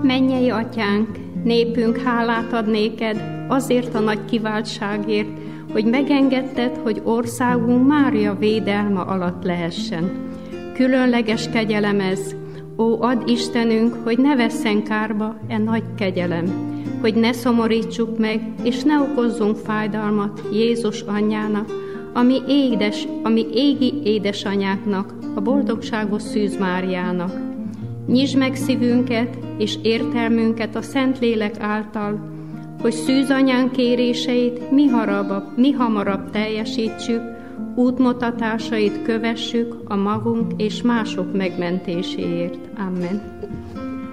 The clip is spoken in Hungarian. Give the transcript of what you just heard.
Mennyei Atyánk, népünk hálát ad néked azért a nagy kiváltságért, hogy megengedted, hogy országunk Mária védelme alatt lehessen. Különleges kegyelem ez. Ó, add Istenünk, hogy ne vesszen kárba e nagy kegyelem, hogy ne szomorítsuk meg, és ne okozzunk fájdalmat Jézus anyjának, ami égi édesanyáknak, a boldogságos Szűz Máriának. Nyisd meg szívünket és értelmünket a Szentlélek által, hogy Szűz anyánk kéréseit mi hamarabb teljesítsük, útmutatásait kövessük a magunk és mások megmentéséért. Amen.